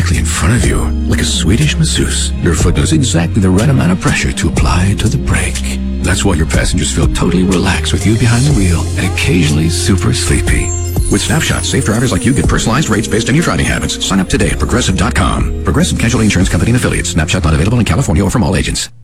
directly in front of you, like a Swedish masseuse. Your foot knows exactly the right amount of pressure to apply to the brake. That's why your passengers feel totally relaxed with you behind the wheel and occasionally super sleepy. With Snapshot, safe drivers like you get personalized rates based on your driving habits. Sign up today at Progressive.com. Progressive Casualty Insurance Company and Affiliates. Snapshot not available in California or from all agents.